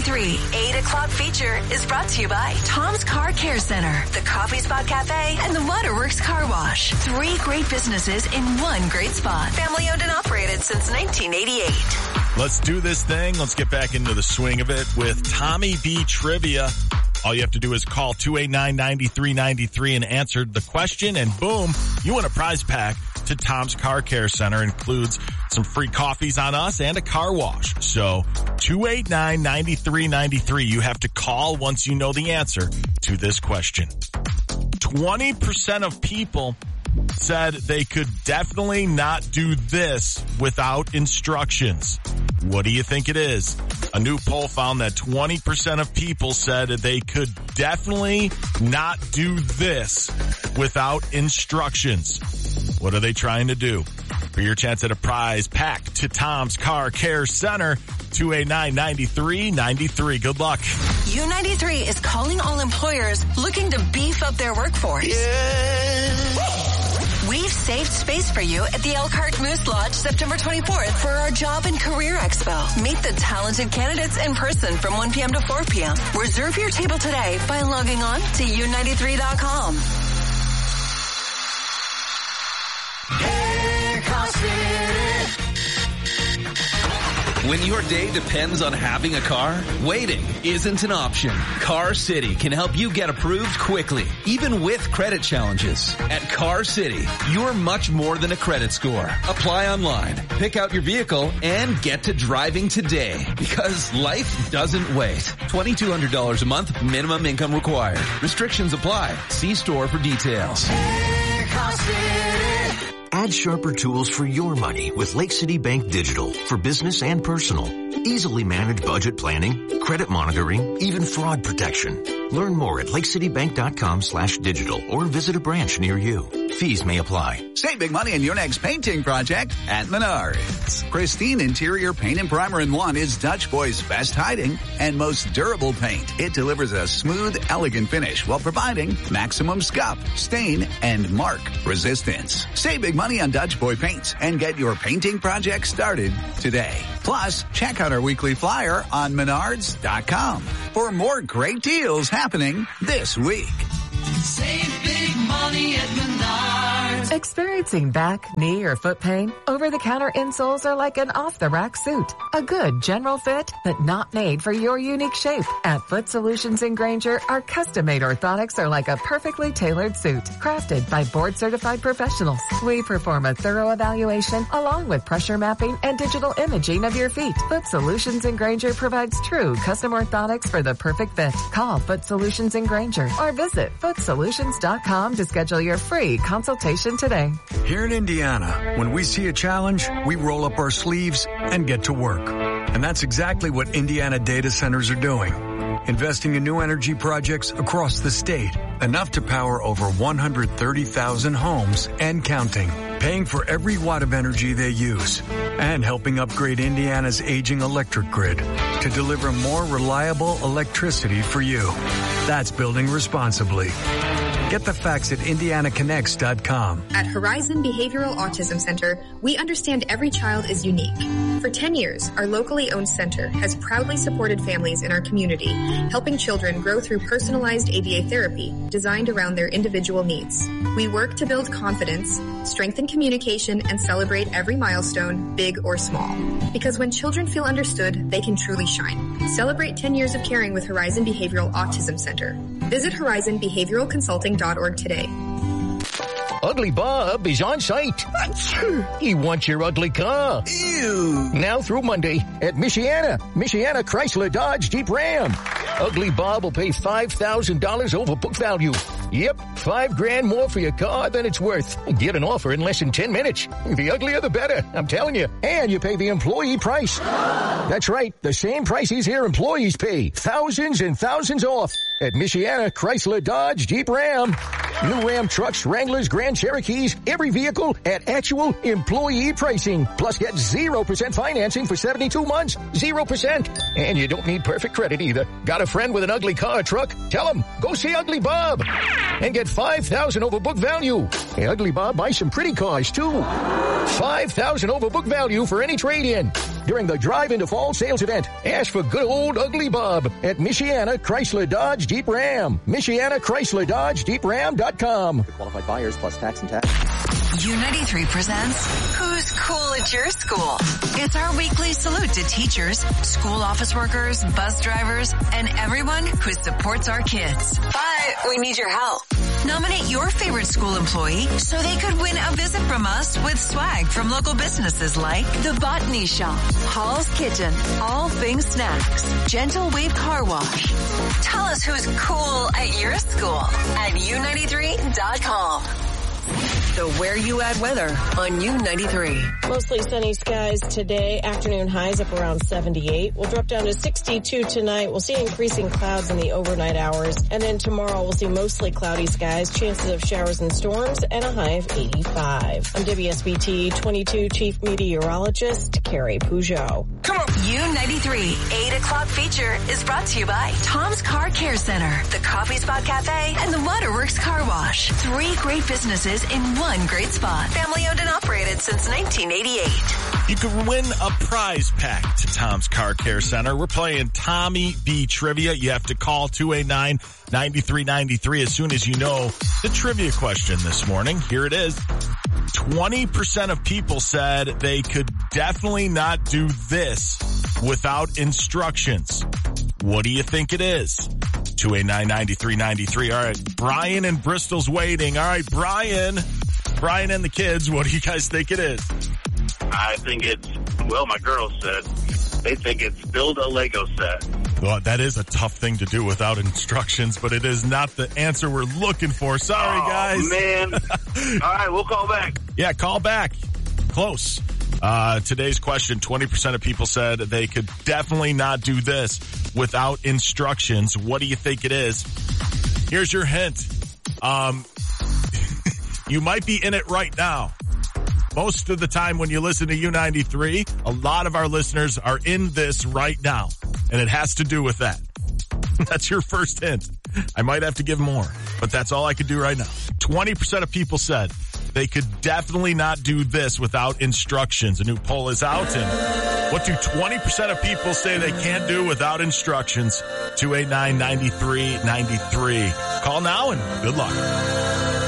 U93 8 o'clock feature is brought to you by Tom's Car Care Center, the Coffee Spot Cafe, and the Waterworks Car Wash. 3 great businesses in one great spot. Family owned and operated since 1988. Let's do this thing. Let's get back into the swing of it with Tommy B Trivia. All you have to do is call 289-9393 and answer the question, and boom, you win a prize pack to Tom's Car Care Center. Includes some free coffees on us and a car wash. So 289-9393. You have to call once you know the answer to this question. 20% of people said they could definitely not do this without instructions. What do you think it is? A new poll found that 20% of people said they could definitely not do this without instructions. What are they trying to do? For your chance at a prize pack to Tom's Car Care Center, 289-9393. Good luck. U93 is calling all employers looking to beef up their workforce. Yeah. We've saved space for you at the Elkhart Moose Lodge September 24th for our Job and Career Expo. Meet the talented candidates in person from 1 p.m. to 4 p.m. Reserve your table today by logging on to U93.com. Hey, Car City. When your day depends on having a car, waiting isn't an option. Car City can help you get approved quickly, even with credit challenges. At Car City, you're much more than a credit score. Apply online, pick out your vehicle, and get to driving today. Because life doesn't wait. $2,200 a month, minimum income required. Restrictions apply. See store for details. Hey, Car City. Add sharper tools for your money with Lake City Bank Digital for business and personal. Easily manage budget planning, credit monitoring, even fraud protection. Learn more at lakecitybank.com/digital or visit a branch near you. Fees may apply. Save big money on your next painting project at Menards. Pristine interior paint and primer in one is Dutch Boy's best hiding and most durable paint. It delivers a smooth, elegant finish while providing maximum scuff, stain, and mark resistance. Save big money on Dutch Boy paints and get your painting project started today. Plus, check out our weekly flyer on Menards.com for more great deals happening this week. Save big money at Menards. Experiencing back, knee, or foot pain? Over-the-counter insoles are like an off-the-rack suit. A good general fit, but not made for your unique shape. At Foot Solutions in Granger, our custom-made orthotics are like a perfectly tailored suit, crafted by board-certified professionals. We perform a thorough evaluation along with pressure mapping and digital imaging of your feet. Foot Solutions in Granger provides true custom orthotics for the perfect fit. Call Foot Solutions in Granger or visit footsolutions.com to schedule your free consultation today. Here in Indiana, when we see a challenge, we roll up our sleeves and get to work. And that's exactly what Indiana data centers are doing. Investing in new energy projects across the state, enough to power over 130,000 homes and counting, paying for every watt of energy they use, and helping upgrade Indiana's aging electric grid to deliver more reliable electricity for you. That's building responsibly. Get the facts at IndianaConnects.com. At Horizon Behavioral Autism Center, we understand every child is unique. For 10 years, our locally owned center has proudly supported families in our community, helping children grow through personalized ABA therapy designed around their individual needs. We work to build confidence, strengthen communication, and celebrate every milestone, big or small. Because when children feel understood, they can truly shine. Celebrate 10 years of caring with Horizon Behavioral Autism Center. Visit HorizonBehavioralConsulting.org today. Ugly Bob is on site. He wants your ugly car. Ew. Now through Monday at Michiana Chrysler Dodge Jeep Ram. Ugly Bob will pay $5,000 over book value. Yep, $5,000 more for your car than it's worth. Get an offer in less than 10 minutes. The uglier the better, I'm telling you. And you pay the employee price. That's right, the same prices here employees pay. Thousands and thousands off at Michiana Chrysler Dodge Jeep Ram. New Ram trucks, Wranglers, Grand Cherokees, every vehicle at actual employee pricing. Plus get 0% financing for 72 months. 0%. And you don't need perfect credit either. Got a friend with an ugly car or truck? Tell him, go see Ugly Bob. And get $5,000 over book value. Hey, Ugly Bob buys some pretty cars too. $5,000 over book value for any trade-in. During the Drive into Fall sales event, ask for good old Ugly Bob at Michiana Chrysler Dodge Jeep Ram. Michiana Chrysler Dodge Jeep Ram.com. For qualified buyers plus tax and tax. U93 presents Who's Cool at Your School? It's our weekly salute to teachers, school office workers, bus drivers, and everyone who supports our kids. But we need your help. Nominate your favorite school employee so they could win a visit from us with swag from local businesses like The Botany Shop, Hall's Kitchen, All Things Snacks, Gentle Wave Car Wash. Tell us who's cool at your school at U93.com. The Where You At weather on U93. Mostly sunny skies today. Afternoon highs up around 78. We'll drop down to 62 tonight. We'll see increasing clouds in the overnight hours. And then tomorrow we'll see mostly cloudy skies, chances of showers and storms, and a high of 85. I'm WSBT 22 Chief Meteorologist Carrie Peugeot. Come on. U93 8 o'clock feature is brought to you by Tom's Car Care Center, the Coffee Spot Cafe, and the Waterworks Car Wash. 3 great businesses in one great spot. Family owned and operated since 1988. You can win a prize pack to Tom's Car Care Center. We're playing Tommy B Trivia. You have to call 289-9393 as soon as you know the trivia question this morning. Here it is. 20% of people said they could definitely not do this without instructions. What do you think it is? 289-9393. All right, Brian in Bristol's waiting. All right, Brian and the kids, what do you guys think it is? I think it's, well, my girls said they think it's build a Lego set. Well, that is a tough thing to do without instructions, but it is not the answer we're looking for. Sorry, guys. Oh, man. All right, we'll call back. Yeah, call back. Close. Today's question, 20% of people said they could definitely not do this without instructions. What do you think it is? Here's your hint. You might be in it right now. Most of the time when you listen to U93, a lot of our listeners are in this right now, and it has to do with that. That's your first hint. I might have to give more, but that's all I could do right now. 20% of people said they could definitely not do this without instructions. A new poll is out, and what do 20% of people say they can't do without instructions? 289-9393. Call now and good luck.